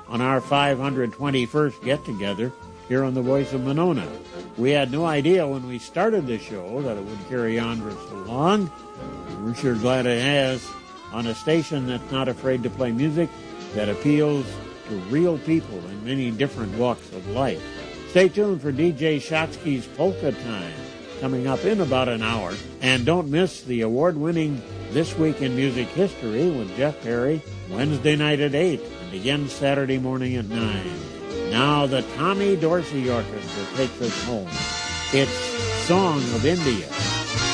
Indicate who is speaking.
Speaker 1: on our 521st get-together here on the Voice of Monona. We had no idea when we started the show that it would carry on for so long. We're sure glad it has, on a station that's not afraid to play music that appeals to real people in many different walks of life. Stay tuned for DJ Shotsky's Polka Time, coming up in about an hour. And don't miss the award-winning This Week in Music History with Jeff Perry, Wednesday night at 8, and again Saturday morning at 9. Now the Tommy Dorsey Orchestra takes us home. It's Song of India.